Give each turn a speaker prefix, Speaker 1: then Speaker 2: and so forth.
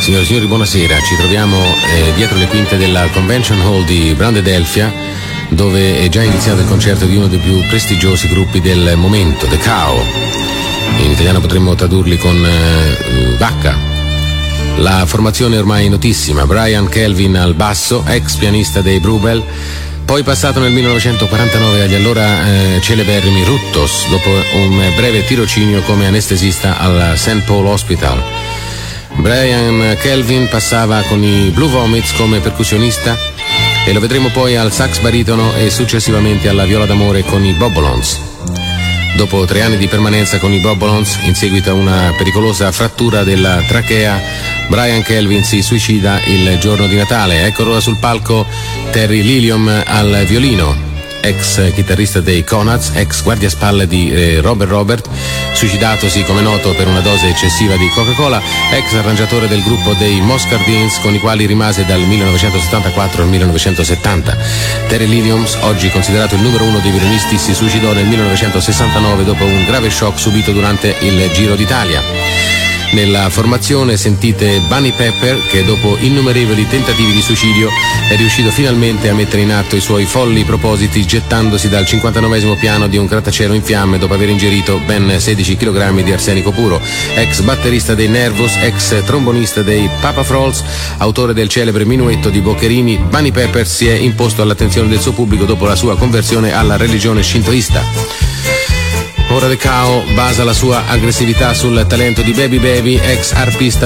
Speaker 1: Signore e signori, buonasera. Ci troviamo dietro le quinte della Convention Hall di Brandedelfia, dove è già iniziato il concerto di uno dei più prestigiosi gruppi del momento, The Cow. In italiano potremmo tradurli con Vacca. La formazione è ormai notissima: Brian Kelvin al basso, ex pianista dei Brubel, poi passato nel 1949 agli allora celeberrimi Ruttos, dopo un breve tirocinio come anestesista al St. Paul Hospital. Brian Kelvin passava con i Blue Vomits come percussionista e lo vedremo poi al sax baritono e successivamente alla viola d'amore con i Bobolons. Dopo 3 anni di permanenza con i Bobolons, in seguito a una pericolosa frattura della trachea, Brian Kelvin si suicida il giorno di Natale. Ecco ora sul palco Terry Lilium al violino, ex chitarrista dei Conads, ex guardiaspalle di Robert, suicidatosi come noto per una dose eccessiva di Coca-Cola, ex arrangiatore del gruppo dei Moscardins, con i quali rimase dal 1974 al 1970. Terry Liliums, oggi considerato il numero 1 dei violinisti, si suicidò nel 1969 dopo un grave shock subito durante il Giro d'Italia. Nella formazione sentite Bunny Pepper, che dopo innumerevoli tentativi di suicidio è riuscito finalmente a mettere in atto i suoi folli propositi, gettandosi dal 59esimo piano di un grattacielo in fiamme dopo aver ingerito ben 16 kg di arsenico puro. Ex batterista dei Nervous, ex trombonista dei Papa Frols, autore del celebre minuetto di Boccherini, Bunny Pepper si è imposto all'attenzione del suo pubblico dopo la sua conversione alla religione shintoista. Ora The Cow basa la sua aggressività sul talento di Baby Baby, ex arpista